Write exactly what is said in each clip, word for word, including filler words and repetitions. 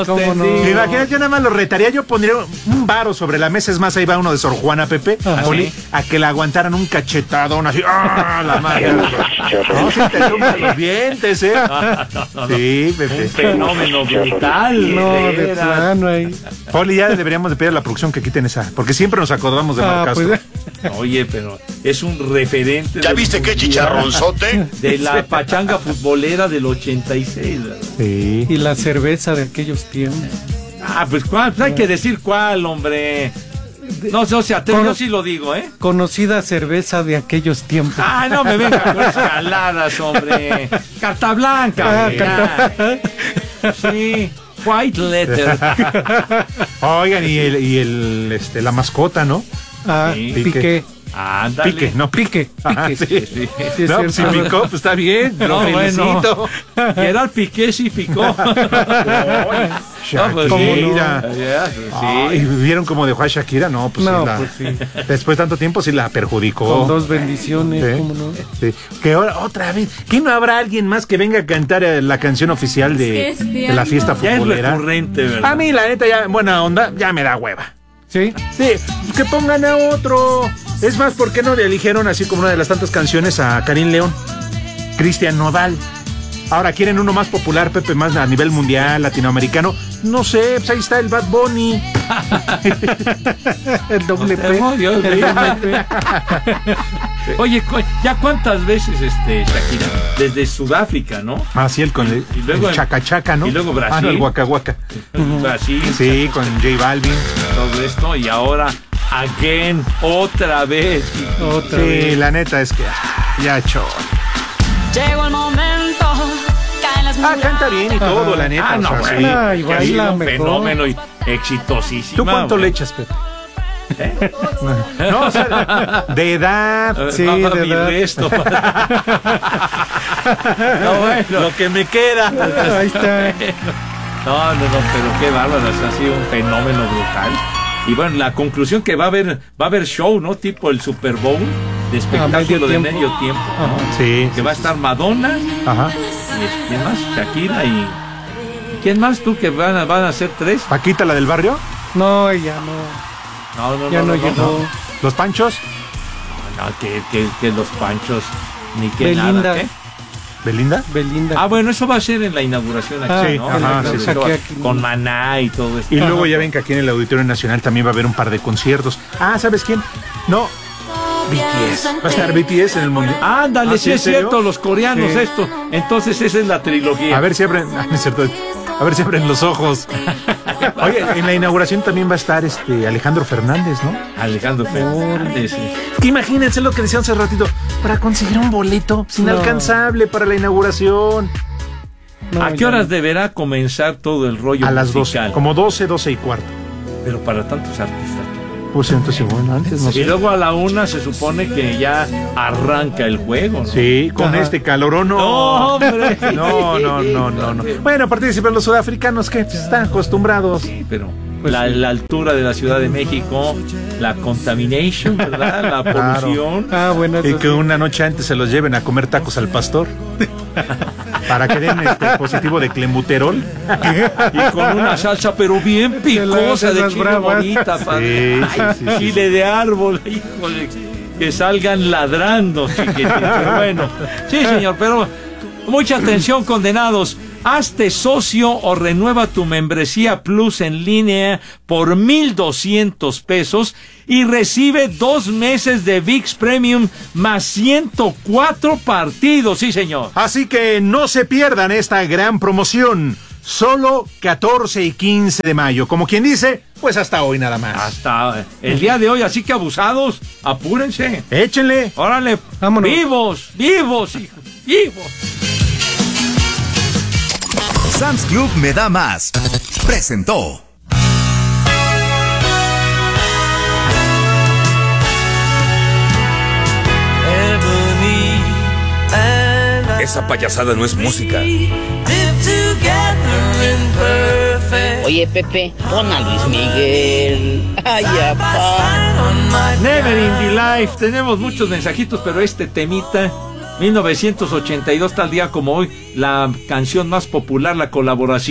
¿Cómo no? ¿Me imaginas? Yo nada más lo retaría, yo pondría un varo sobre la mesa, es más, ahí va uno de Sor Juana, Pepe, Poli, a que le aguantaran un cachetadón así, ¡ah, la madre! No, si te tumban los dientes, ¿eh? No, no, no, sí, Pepe. Un fenómeno brutal. No, de plano ahí. Poli, ya deberíamos de pedir a la producción que quiten esa, porque siempre nos acordamos de Ah, Mar Castro. pues, Oye, pero es un referente. ¿Ya viste qué chicharronzote? De la pachanga futbolera del ochenta y seis, ¿verdad? Sí. y la cerveza de aquellos tiempos. Ah, pues cuál, pues hay que decir cuál, hombre. No, no se atreve, yo sí lo digo, ¿eh? Conocida cerveza de aquellos tiempos. Ah, no me venga con escaladas, hombre. Carta blanca. Ah, hombre, ya. Sí, white letter. Oigan, y el, y el este, la mascota, ¿no? Ah, Sí. Piqué. Ándale. Pique, no Pique, Ajá, pique. sí. Sí. Sí, es No, pues si cierto. picó, pues está bien, lo No, felicito. bueno. Gerard Piqué sí picó. No, pues ¿Cómo sí. no? Ya, sí. Ay, ¿vieron cómo dejó a Shakira? No, pues, No, sí, la- pues sí. después de tanto tiempo sí la perjudicó. Con dos bendiciones, Sí. ¿cómo no? Sí. Que ahora, otra vez, ¿qué no habrá alguien más que venga a cantar eh, la canción oficial de, de la fiesta Ya es futbolera? recurrente, ¿verdad? A mí, la neta, ya, buena onda, ya me da hueva. ¿Sí? Sí, que pongan a otro. Es más, ¿por qué no le eligieron así como una de las tantas canciones a Karim León? Cristian Nodal. Ahora quieren uno más popular, Pepe, más a nivel mundial, latinoamericano. No sé, pues ahí está el Bad Bunny. El doble P. Oh, Dios El mío. doble P. Oye, cu- ¿ya cuántas veces este Shakira? Desde Sudáfrica, ¿no? Ah, sí, el con el, Y luego el en- chaca chaca, ¿no? y luego Brasil. Ah, no, el Waka Waka. Brasil, Sí, con J Balvin. todo esto, y ahora, again, otra vez. Otra Sí, vez. la neta es que ah, ya chor. Llegó el momento, caen las Ah, canta bien y todo, la neta. Ah, no, o sea, bueno. sí. Ay, Que ha sido baila un mejor. fenómeno y exitosísimo. ¿Tú cuánto güey. le echas, Pepe? No, o sea, de edad. Sí, No, no, de mi edad. resto. No, bueno. Lo que me queda. Ahí está. No, no, no, pero qué bárbaro, ha sido un fenómeno brutal. Y bueno, la conclusión que va a haber, va a haber show, ¿no? Tipo el Super Bowl, de espectáculo de tiempo. medio tiempo, ¿no? Ajá. Sí. Que va a estar Madonna, Ajá. y ¿quién más? Shakira y... ¿Quién más tú que van a, van a ser tres? Paquita, la del barrio. No, ya no. No, no, Ya no, no, no, llegó. no. Los Panchos. No, que, que, que los Panchos, ni que Belinda. nada. ¿qué? Belinda. Belinda. Ah, bueno, eso va a ser en la inauguración aquí, Ah, ¿no? sí, ajá, Claro, sí, todo- sí. Aquí- Con Maná y todo esto. Y luego ya ven que aquí en el Auditorio Nacional también va a haber un par de conciertos. Ah, ¿sabes quién? No. B T S. Va a estar B T S en el mundial. Ándale, ¿Ah, sí sí, es en serio? cierto, los coreanos, Sí. esto. Entonces esa es la trilogía. A ver si abren. Ah, no es cierto. A ver si abren los ojos. Oye, en la inauguración también va a estar este Alejandro Fernández, ¿no? Alejandro Fernández. sí. Que imagínense lo que decía hace ratito. Para conseguir un boleto inalcanzable para la inauguración. No, ¿A qué ya horas no. deberá comenzar todo el rollo A las doce. musical? Como doce, doce y cuarto. Pero para tantos artistas. Pues entonces, bueno, antes no Y sé. luego a la una se supone que ya arranca el juego, ¿no? Sí, con Ajá. este calorón, no. No, hombre. No, no, no, no, no. Bueno, participan los sudafricanos que están acostumbrados. Sí, pero la, la altura de la Ciudad de México, la contamination, ¿verdad? La Claro. polución. Ah, bueno. Y eso que sí. una noche antes se los lleven a comer tacos al pastor. Para que den este positivo de clenbuterol. Y con una salsa, pero bien picosa de esas chile bravas. bonita, padre. Sí, sí, sí, sí. Chile de árbol, híjole, que salgan ladrando, chiquitito. Pero bueno, sí, señor, pero mucha atención, condenados. Hazte socio o renueva tu membresía Plus en línea por mil doscientos pesos y recibe dos meses de V I X Premium más ciento cuatro partidos, sí, señor. Así que no se pierdan esta gran promoción. Solo catorce y quince de mayo. Como quien dice, pues hasta hoy nada más. Hasta el día de hoy, así que abusados, apúrense. Échenle. Órale, Vámonos. vivos, vivos, hijos, vivos. Sam's Club me da más. Presentó. Esa payasada no es música. Oye, Pepe, pon a Luis Miguel. Ay, apá. Never in the Life. Tenemos muchos mensajitos, pero este temita, mil novecientos ochenta y dos, tal día como hoy, la canción más popular, la colaboración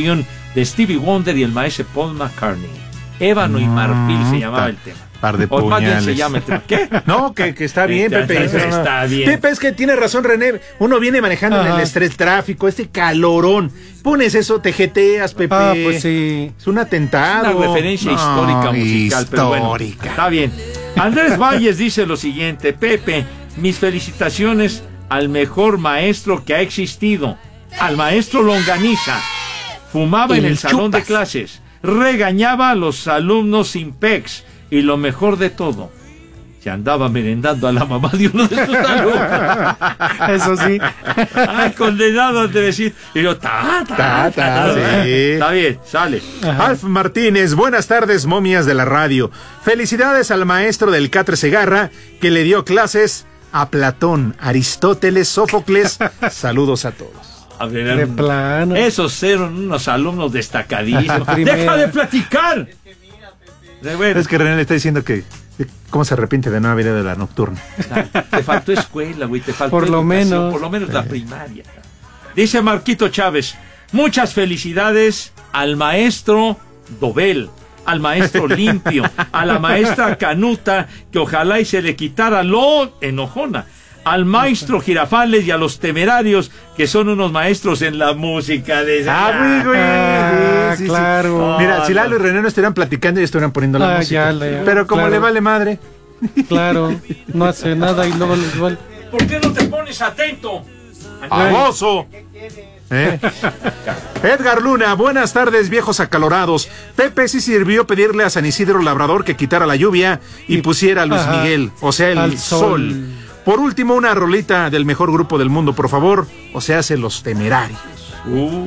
de Stevie Wonder y el maestro Paul McCartney. Ébano y marfil se llamaba el tema. Par de O más bien puñales. se llama el tema. ¿Qué? No, que, que está bien, Está- Pepe. está- No, no. está bien. Pepe, es que tiene razón, René. Uno viene manejando en Ajá. el estrés tráfico, este calorón. Pones eso, te jeteas, Pepe. Ah, pues sí. Es un atentado. Una referencia No, histórica musical, pero bueno, histórica. está bien. Andrés Valles dice lo siguiente: Pepe, mis felicitaciones al mejor maestro que ha existido, al maestro Longaniza. Fumaba en el salón de clases, regañaba a los alumnos sin pex y lo mejor de todo, se andaba merendando a la mamá de uno de sus alumnos. Eso sí. Ay, condenado de decir, y yo, ta, ta, Ta, ta, sí. Está bien, sale. Alf Martínez, buenas tardes, momias de la radio. Felicidades al maestro del Catre Segarra que le dio clases a Platón, Aristóteles, Sófocles. Saludos a todos. A ver, De plano. esos eran unos alumnos destacadísimos. Primera. ¡Deja de platicar! De bueno, Es que René le está diciendo que eh, cómo se arrepiente de no haber ido de la nocturna. te faltó escuela, güey, te faltó Por lo educación, menos. por lo menos la primaria. Dice Marquito Chávez, muchas felicidades al maestro Dobel, al maestro Limpio, a la maestra Canuta, que ojalá y se le quitara lo enojona, al maestro Girafales y a los Temerarios, que son unos maestros en la música de Ah, muy güey. Ah, Sí, sí, sí. claro. Mira, Ah, si Lalo no. y René no estuvieran platicando y estuvieran poniendo la Ah, música. ya le- Pero como claro. le vale madre. Claro, no hace nada y luego les igual. ¿Por qué no te pones atento? ¡Baboso! ¿Eh? Edgar Luna, buenas tardes, viejos acalorados. Pepe sí sirvió pedirle a San Isidro Labrador que quitara la lluvia y pusiera a Luis Ajá. Miguel, o sea, el Al sol. sol. Por último, una rolita del mejor grupo del mundo, por favor, o sea, hace Los Temerarios. Uh,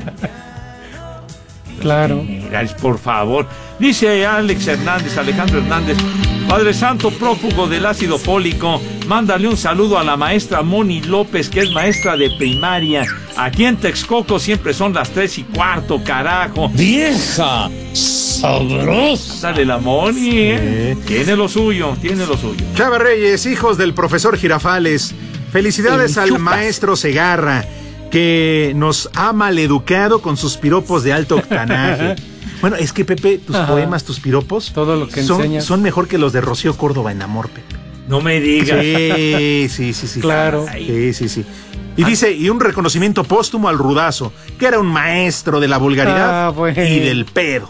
Claro. mira, por favor. Dice Alex Hernández, Alejandro Hernández, Padre Santo, prófugo del ácido fólico, mándale un saludo a la maestra Moni López, que es maestra de primaria. Aquí en Texcoco siempre son las tres y cuarto, carajo. ¡Vieja! ¡Sabrosa! Dale la Moni, ¿eh? Sí. Tiene lo suyo, tiene lo suyo. Chava Reyes, hijos del profesor Girafales, felicidades El al chupas. maestro Segarra, que nos ha maleducado con sus piropos de alto octanaje. Bueno, es que, Pepe, tus Ajá. poemas, tus piropos, Todo lo que son, enseñas. son mejor que los de Rocío Córdoba en Amor, Pepe. No me digas. Sí, sí, sí, sí. Claro. Sí, sí, sí. Y dice, y un reconocimiento póstumo al Rudazo, que era un maestro de la vulgaridad Ah, bueno. y del pedo.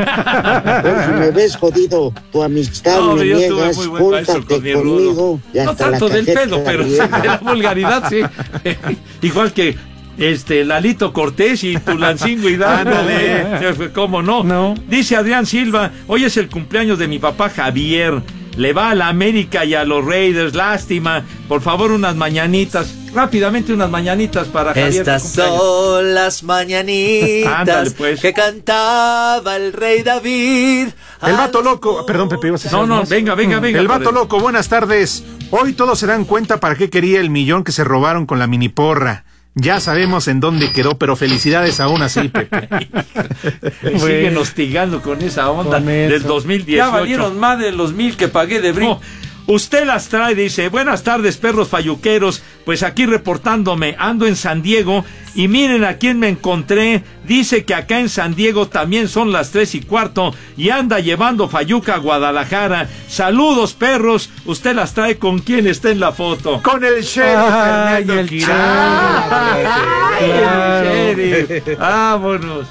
Si me ves jodido, tu amistad No, me yo tuve niegas, muy buen maestro júntate con mi conmigo Rudo. y No hasta tanto la del cajeta pedo, pero sí viene. de la vulgaridad, sí. Igual que este Lalito Cortés y Tulancingo Hidalgo. Ándale. ¿Cómo no? No. Dice Adrián Silva, hoy es el cumpleaños de mi papá Javier. Le va a la América y a los Raiders, lástima. Por favor, unas mañanitas. Rápidamente unas mañanitas para Javier. Estas que cumpleaños. son las mañanitas Ándale, pues. que cantaba el rey David. El vato loco, perdón, Pepe, ibas a decir No, algo no, más? venga, venga, venga. El vato padre. loco, buenas tardes. Hoy todos se dan cuenta para qué quería el millón que se robaron con la mini porra. Ya sabemos en dónde quedó, pero felicidades aún así, Pepe. Me siguen hostigando con esa onda Con eso. del dos mil dieciocho. Ya valieron más de los mil que pagué de brinco. No, usted las trae, dice, buenas tardes, perros falluqueros, pues aquí reportándome, ando en San Diego y miren a quién me encontré, dice que acá en San Diego también son las tres y cuarto y anda llevando falluca a Guadalajara. Saludos, perros, usted las trae con quién está en la foto. Con el sheriff Ay, Fernando el Quirá. Ay, Claro. el sheriff. Vámonos.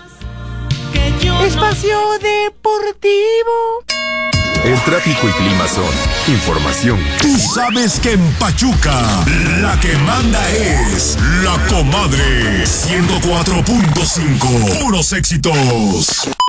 Espacio Deportivo. El tráfico y clima son información. Tú sabes que en Pachuca la que manda es la comadre ciento cuatro punto cinco. Puros éxitos.